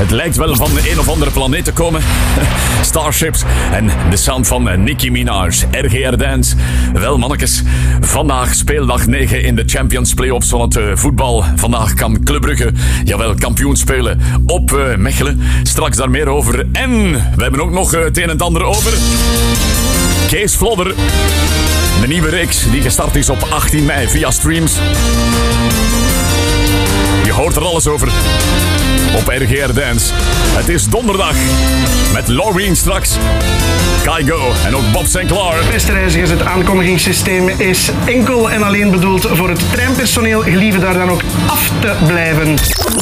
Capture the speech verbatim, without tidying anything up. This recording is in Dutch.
Het lijkt wel van een of andere planeet te komen. Starships en de sound van Nicki Minaj. R G R Dance. Wel mannetjes, vandaag speeldag negen in de Champions Playoffs van het uh, voetbal. Vandaag kan Club Brugge, jawel, kampioen spelen op uh, Mechelen. Straks daar meer over. En we hebben ook nog uh, het een en het ander over Kees Vlodder. De nieuwe reeks die gestart is op achttien mei via streams. Je hoort er alles over op R G R Dance. Het is donderdag met Laureen straks, Kygo en ook Bob Sinclair. Beste reizigers, het aankondigingssysteem is enkel en alleen bedoeld voor het treinpersoneel. Gelieve daar dan ook af te blijven.